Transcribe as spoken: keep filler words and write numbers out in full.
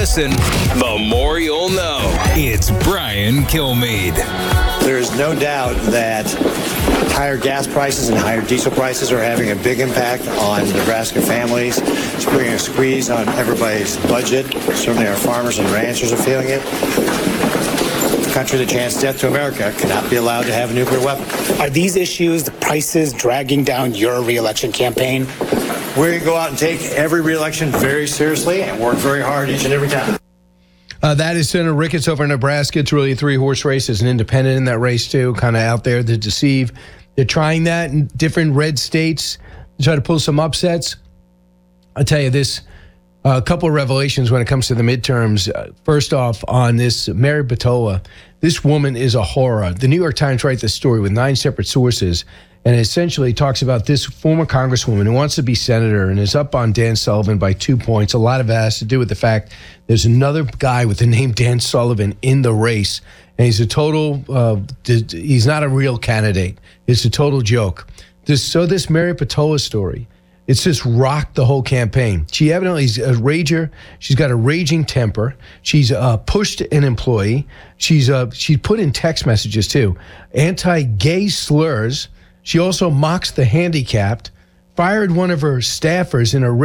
listen, the more you'll know. It's Brian Kilmeade. There's no doubt that higher gas prices and higher diesel prices are having a big impact on Nebraska families. It's putting a squeeze on everybody's budget. Certainly our farmers and ranchers are feeling it. The country that chants death to America cannot be allowed to have a nuclear weapon. Are these issues, the prices, dragging down your re-election campaign? We're going to go out and take every re-election very seriously and work very hard each and every time. Uh, that is Senator Ricketts over in Nebraska. It's really a three-horse race. There's an independent in that race, too, kind of out there to deceive. They're trying that in different red states to try to pull some upsets. I'll tell you this, a couple of revelations when it comes to the midterms. Uh, first off, on this Mary Patola, this woman is a horror. The New York Times writes this story with nine separate sources, and essentially talks about this former congresswoman who wants to be senator and is up on Dan Sullivan by two points. A lot of it has to do with the fact there's another guy with the name Dan Sullivan in the race, and he's a total, uh, he's not a real candidate. It's a total joke. This, so this Mary Patola story, it's just rocked the whole campaign. She evidently is a rager. She's got a raging temper. She's uh, pushed an employee. She's uh, she's put in text messages, too, anti-gay slurs. She also mocks the handicapped, fired one of her staffers in a